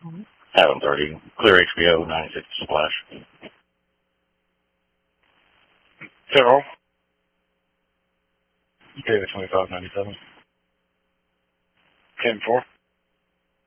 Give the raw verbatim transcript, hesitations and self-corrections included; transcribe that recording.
seven thirty. Clear H B O, ninety-six Splash. Zero. David twenty-five ninety-seven. Ten four.